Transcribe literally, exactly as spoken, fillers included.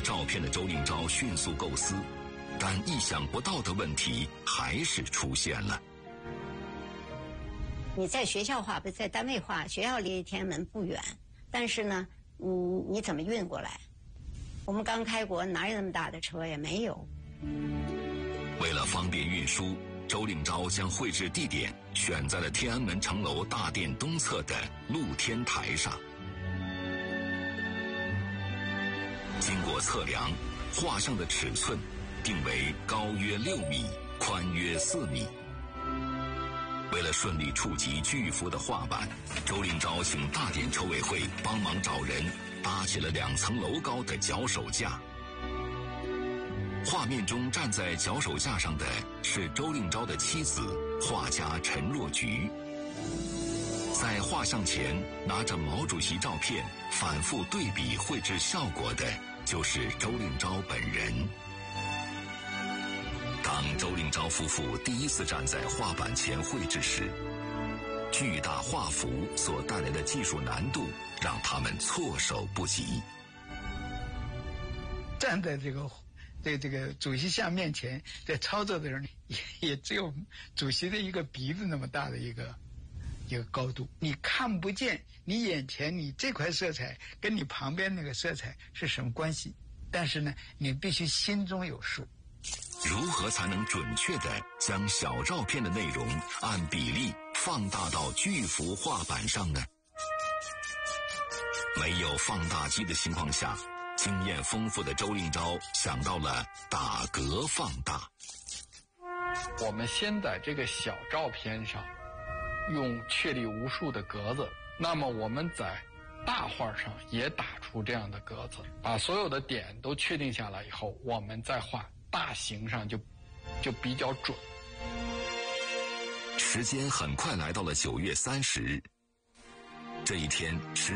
照片的周令钊迅速构思，但意想不到的问题还是出现了。 你在学校画不在单位画，学校离天安门不远，但是呢，嗯，你怎么运过来？我们刚开国，哪有那么大的车呀？没有。 为了方便运输，周令钊将绘制地点选在了天安门城楼大殿东侧的露天台上。经过测量，画像的尺寸定为高约六米，宽约四米。为了顺利触及巨幅的画板，周令钊请大典筹委会帮忙找人搭起了两层楼高的脚手架。画面中站在脚手架上的是周令钊的妻子画家陈若菊，在画像前拿着毛主席照片反复对比绘制效果的就是周令钊本人。当周令钊夫妇第一次站在画板前绘制时，巨大画幅所带来的技术难度让他们措手不及。 站在这个在这个主席像面前在操作的人，也也只有主席的一个鼻子那么大的一个一个高度，你看不见你眼前你这块色彩跟你旁边那个色彩是什么关系，但是呢，你必须心中有数。 如何才能准确地将小照片的内容按比例放大到巨幅画板上呢？没有放大机的情况下，经验丰富的周令钊想到了打格放大。 我们先在这个小照片上用确立无数的格子，那么我们在大画上也打出这样的格子，把所有的点都确定下来以后，我们再画大形上就就比较准。 时间很快来到了九月三十日，这一天